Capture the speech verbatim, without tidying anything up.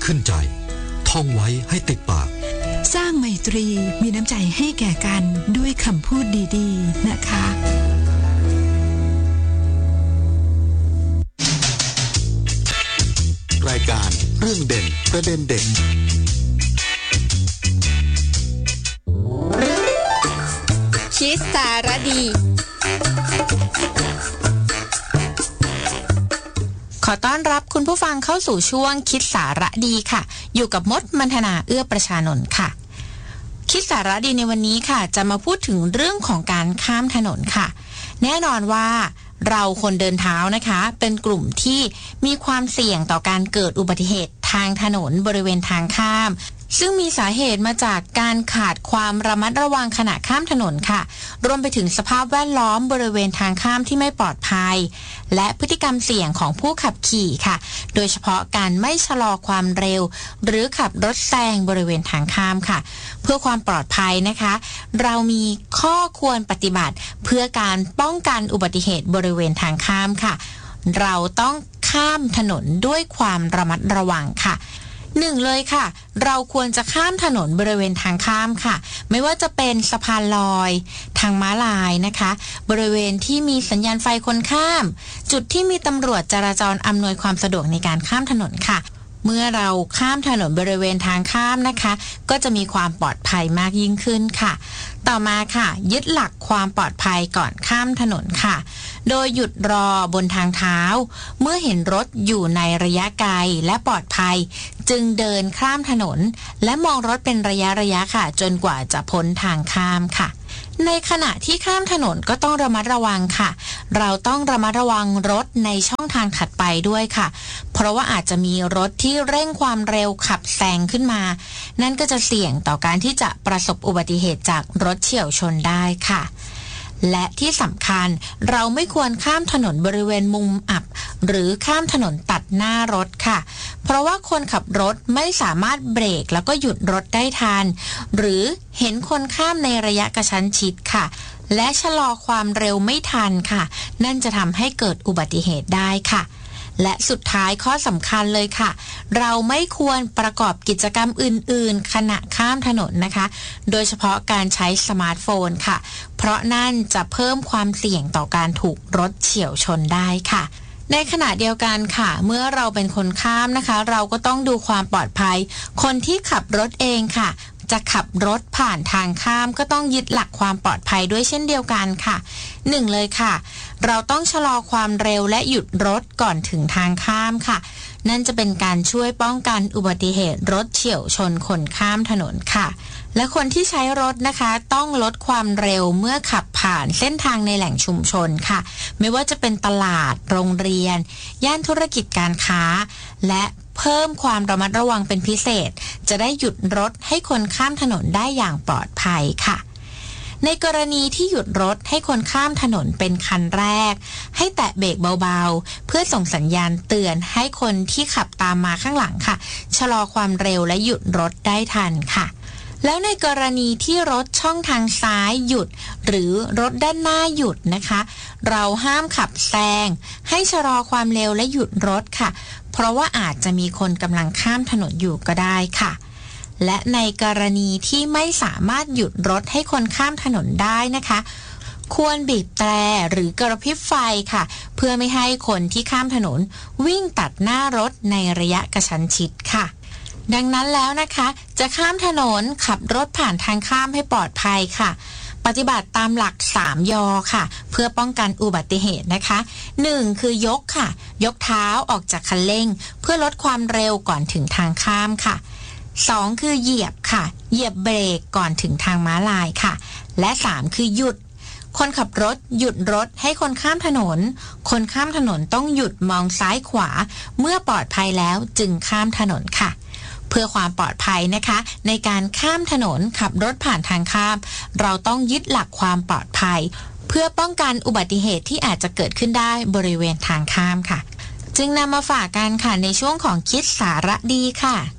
ขึ้นใจท่องไว้ให้ติดปากสร้างไมตรีมีน้ำใจให้แก่กันด้วยคำพูดดีๆนะคะรายการเรื่องเด่นประเด็นเด่นคิดสารดีขอต้อนรับคุณผู้ฟังเข้าสู่ช่วงคิดสาระดีค่ะอยู่กับมดมณฑนาเอื้อประชานนท์ค่ะคิดสาระดีในวันนี้ค่ะจะมาพูดถึงเรื่องของการข้ามถนนค่ะแน่นอนว่าเราคนเดินเท้านะคะเป็นกลุ่มที่มีความเสี่ยงต่อการเกิดอุบัติเหตุทางถนนบริเวณทางข้ามซึ่งมีสาเหตุมาจากการขาดความระมัดระวังขณะข้ามถนนค่ะรวมไปถึงสภาพแวดล้อมบริเวณทางข้ามที่ไม่ปลอดภัยและพฤติกรรมเสี่ยงของผู้ขับขี่ค่ะโดยเฉพาะการไม่ชะลอความเร็วหรือขับรถแซงบริเวณทางข้ามค่ะเพื่อความปลอดภัยนะคะเรามีข้อควรปฏิบัติเพื่อการป้องกันอุบัติเหตุบริเวณทางข้ามค่ะเราต้องข้ามถนนด้วยความระมัดระวังค่ะหนึ่งเลยค่ะเราควรจะข้ามถนนบริเวณทางข้ามค่ะไม่ว่าจะเป็นสะพานลอยทางม้าลายนะคะบริเวณที่มีสัญญาณไฟคนข้ามจุดที่มีตำรวจจราจรอำนวยความสะดวกในการข้ามถนนค่ะเมื่อเราข้ามถนนบริเวณทางข้ามนะคะก็จะมีความปลอดภัยมากยิ่งขึ้นค่ะต่อมาค่ะยึดหลักความปลอดภัยก่อนข้ามถนนค่ะโดยหยุดรอบนทางเท้าเมื่อเห็นรถอยู่ในระยะไกลและปลอดภัยจึงเดินข้ามถนนและมองรถเป็นระยะระยะค่ะจนกว่าจะพ้นทางข้ามค่ะในขณะที่ข้ามถนนก็ต้องระมัดระวังค่ะเราต้องระมัดระวังรถในช่องทางถัดไปด้วยค่ะเพราะว่าอาจจะมีรถที่เร่งความเร็วขับแซงขึ้นมานั่นก็จะเสี่ยงต่อการที่จะประสบอุบัติเหตุจากรถเฉี่ยวชนได้ค่ะและที่สำคัญเราไม่ควรข้ามถนนบริเวณมุมอับหรือข้ามถนนตัดหน้ารถค่ะเพราะว่าคนขับรถไม่สามารถเบรกแล้วก็หยุดรถได้ทันหรือเห็นคนข้ามในระยะกระชั้นชิดค่ะและชะลอความเร็วไม่ทันค่ะนั่นจะทำให้เกิดอุบัติเหตุได้ค่ะและสุดท้ายข้อสำคัญเลยค่ะเราไม่ควรประกอบกิจกรรมอื่นๆขณะข้ามถนนนะคะโดยเฉพาะการใช้สมาร์ทโฟนค่ะเพราะนั่นจะเพิ่มความเสี่ยงต่อการถูกรถเฉี่ยวชนได้ค่ะในขณะเดียวกันค่ะเมื่อเราเป็นคนข้ามนะคะเราก็ต้องดูความปลอดภัยคนที่ขับรถเองค่ะจะขับรถผ่านทางข้ามก็ต้องยึดหลักความปลอดภัยด้วยเช่นเดียวกันค่ะหนึ่งเลยค่ะเราต้องชะลอความเร็วและหยุดรถก่อนถึงทางข้ามค่ะนั่นจะเป็นการช่วยป้องกันอุบัติเหตุรถเฉี่ยวชนคนข้ามถนนค่ะและคนที่ใช้รถนะคะต้องลดความเร็วเมื่อขับผ่านเส้นทางในแหล่งชุมชนค่ะไม่ว่าจะเป็นตลาดโรงเรียนย่านธุรกิจการค้าและเพิ่มความระมัดระวังเป็นพิเศษจะได้หยุดรถให้คนข้ามถนนได้อย่างปลอดภัยค่ะในกรณีที่หยุดรถให้คนข้ามถนนเป็นคันแรกให้แตะเบรกเบาๆเพื่อส่งสัญญาณเตือนให้คนที่ขับตามมาข้างหลังค่ะชะลอความเร็วและหยุดรถได้ทันค่ะแล้วในกรณีที่รถช่องทางซ้ายหยุดหรือรถด้านหน้าหยุดนะคะเราห้ามขับแซงให้ชะลอความเร็วและหยุดรถค่ะเพราะว่าอาจจะมีคนกำลังข้ามถนนอยู่ก็ได้ค่ะและในกรณีที่ไม่สามารถหยุดรถให้คนข้ามถนนได้นะคะควรบีบแตรหรือกระพริบไฟค่ะเพื่อไม่ให้คนที่ข้ามถนนวิ่งตัดหน้ารถในระยะกระชั้นชิดค่ะดังนั้นแล้วนะคะจะข้ามถนนขับรถผ่านทางข้ามให้ปลอดภัยค่ะปฏิบัติตามหลักสามยอค่ะเพื่อป้องกันอุบัติเหตุนะคะหนึ่งคือยกค่ะยกเท้าออกจากคันเร่งเพื่อลดความเร็วก่อนถึงทางข้ามค่ะสองคือเหยียบค่ะเหยียบเบรกก่อนถึงทางม้าลายค่ะและสามคือหยุดคนขับรถหยุดรถให้คนข้ามถนนคนข้ามถนนต้องหยุดมองซ้ายขวาเมื่อปลอดภัยแล้วจึงข้ามถนนค่ะเพื่อความปลอดภัยนะคะในการข้ามถนนขับรถผ่านทางข้ามเราต้องยึดหลักความปลอดภัยเพื่อป้องกันอุบัติเหตุที่อาจจะเกิดขึ้นได้บริเวณทางข้ามค่ะจึงนำมาฝากกันค่ะในช่วงของคิดสาระดีค่ะ